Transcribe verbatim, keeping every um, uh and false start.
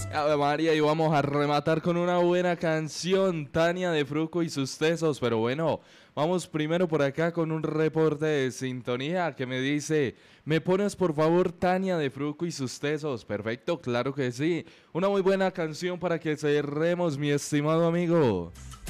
Ave María, y vamos a rematar con una buena canción, Tania de Fruco y sus tesos. Pero bueno, vamos primero por acá con un reporte de sintonía que me dice: ¿me pones por favor Tania de Fruco y sus tesos? Perfecto, claro que sí. Una muy buena canción para que cerremos, mi estimado amigo.